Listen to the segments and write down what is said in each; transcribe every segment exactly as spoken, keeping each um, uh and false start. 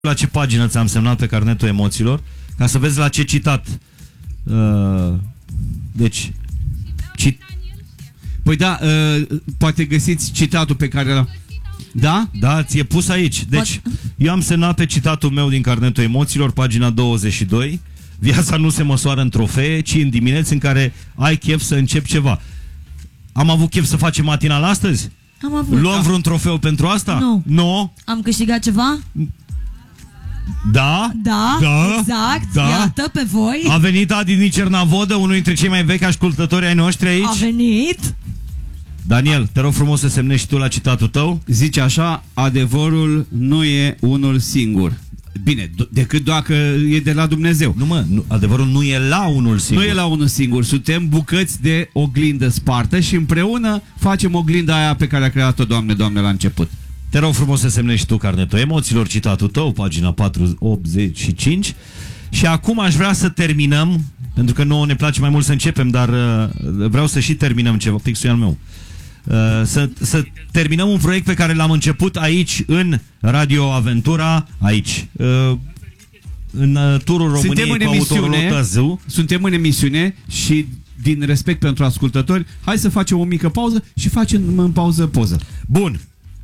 la ce pagină ți-am semnat pe carnetul emoțiilor, ca să vezi la ce citat. Uh, deci, cit... Păi da, uh, poate găsiți citatul pe care l-am... Da? Da, ți-e pus aici. Deci, eu am semnat pe citatul meu din carnetul emoțiilor, pagina douăzeci și doi. Viața nu se măsoară în trofee, ci în dimineți în care ai chef să începi ceva. Am avut chef să facem matinal astăzi? Am avut. Luăm vreun trofeu pentru asta? Nu. Nu. Am câștigat ceva? Da? Da, da exact. Da. Iată pe voi. A venit Adi din Cernavodă, unul dintre cei mai vechi ascultători ai noștri aici. A venit. Daniel, te rog frumos să semnești tu la citatul tău. Zice așa: adevărul nu e unul singur. Bine, decât dacă e de la Dumnezeu. Nu mă, nu, adevărul nu e la unul singur. Nu e la unul singur. Suntem bucăți de oglindă spartă și împreună facem oglinda aia pe care a creat-o, Doamne, Doamne, la început. Te rog frumos să semnești tu carnetul emoțiilor, citatul tău, pagina patru optzeci și cinci. Și acum aș vrea să terminăm, pentru că nouă ne place mai mult să începem, dar uh, vreau să și terminăm ceva, pixul al meu. Uh, să, să terminăm un proiect pe care l-am început aici, în Radio Aventura, aici, uh, în uh, turul României cu Autorulotă Zoo. Suntem în emisiune și, din respect pentru ascultători, hai să facem o mică pauză și facem în pauză poză. Bun.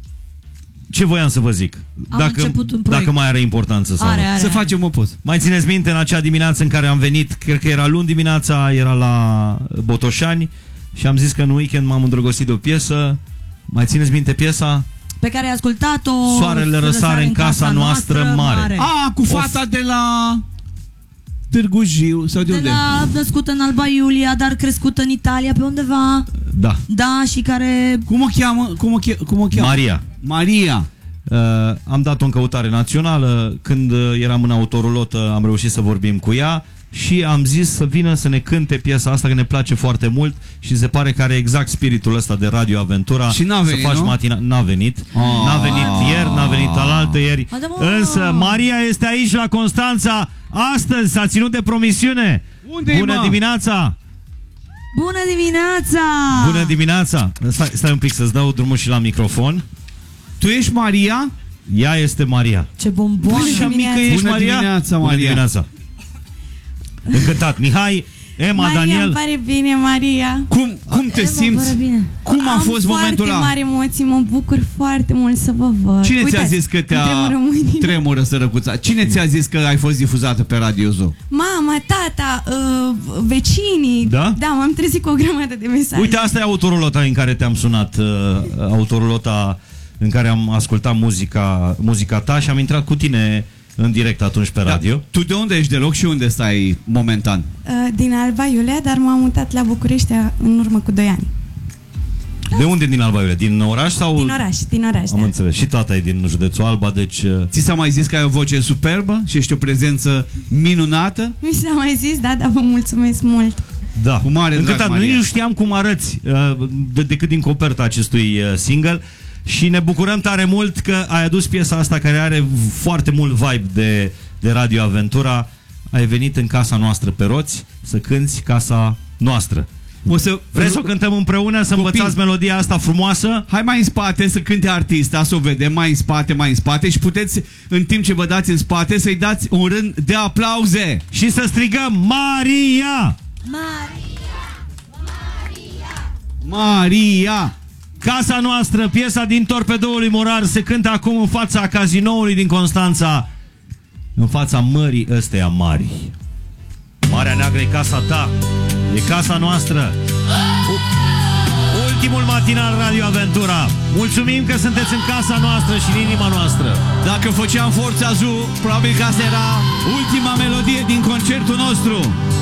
Ce voiam să vă zic? Am Dacă, dacă mai are importanță sau are, nu. are. Să facem o poză. Mai țineți minte în acea dimineață în care am venit, cred că era luni dimineața, era la Botoșani și am zis că în weekend m-am îndrăgostit de o piesă. Mai țineți minte piesa? Pe care ai ascultat-o. Soarele răsare în casa noastră mare. mare. A, cu fata of. de la Târgu Jiu sau de, de unde? la născută în Alba Iulia, dar crescută în Italia, pe undeva. Da. Da, și care... Cum o cheamă? Cum o, che cum o cheamă? Maria. Maria. Uh, am dat-o în căutare națională. Când eram în autorulotă am reușit să vorbim cu ea și am zis să vină să ne cânte piesa asta, că ne place foarte mult și se pare că are exact spiritul ăsta de Radio Aventura. Și n-a venit, să faci nu? matina... N-a venit. Oh. N-a venit ieri, n-a venit alaltă ieri. Însă Maria este aici la Constanța. Astăzi s-a ținut de promisiune. Unde Bună e, dimineața! Bună dimineața! Bună dimineața! Stai, stai un pic să-ți dau drumul și la microfon. Tu ești Maria? Ea este Maria. Ce bombon! Așa mică ești, Bună Maria? dimineața, Maria! Bună dimineața! Încântat! Mihai, Emma, Maria, Daniel. îmi pare bine, Maria. Cum, cum te Emma, simți? bine. Cum a Am fost momentul ăla? foarte mari emoții, mă bucur foarte mult să vă văd. Cine ți-a Uitați, zis că te-a... tremură mâinile. Tremură, sărăcuța. Cine ți-a zis că ai fost difuzată pe Radio Zoo? Mama, tata, uh, vecinii. Da? Da, m-am trezit cu o grămadă de mesaje. Uite, asta e autorulota în care te-am sunat. Uh, autorulota în care am ascultat muzica, muzica ta și am intrat cu tine în direct atunci pe radio. Da. Tu de unde ești deloc și unde stai momentan? Uh, din Alba Iulia, dar m-am mutat la București în urmă cu doi ani. De unde din Alba Iulia? Din oraș sau? Din oraș, din oraș, Am da. înțeles. Și tata e din județul Alba, deci... Uh... Ți s-a mai zis că ai o voce superbă și ești o prezență minunată? Mi s-a mai zis, da, dar vă mulțumesc mult. Da, cu mare drag, încântat. Maria. Nu știam cum arăți uh, de, decât din coperta acestui uh, single. Și ne bucurăm tare mult că ai adus piesa asta care are foarte mult vibe de, de Radio Aventura. Ai venit în casa noastră pe roți să cânti casa noastră. O să... Vrei să o cântăm împreună, să Copii, învățați melodia asta frumoasă? Hai mai în spate să cânte artista, să o vedem, mai în spate, mai în spate și puteți, în timp ce vă dați în spate, să-i dați un rând de aplauze. Și să strigăm Maria! Maria! Maria! Maria! Casa noastră, piesa din Torpedoului Morar se cântă acum în fața cazinoului din Constanța, în fața mării ăsteia mari. Marea Neagră e casa ta, e casa noastră. Ultimul matinal Radio Aventura. Mulțumim că sunteți în casa noastră și în inima noastră. Dacă făceam Forța Zoo, probabil că asta era ultima melodie din concertul nostru.